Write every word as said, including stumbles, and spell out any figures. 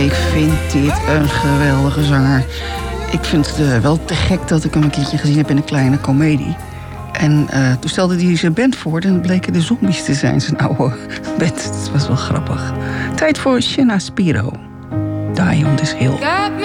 Ik vind dit een geweldige zanger. Ik vind het uh, wel te gek dat ik hem een keertje gezien heb in een kleine komedie. En uh, toen stelde hij zijn band voor en bleken de zombies te zijn, zijn oude band. Dat was wel grappig. Tijd voor Shanna Spiro. Die on this hill.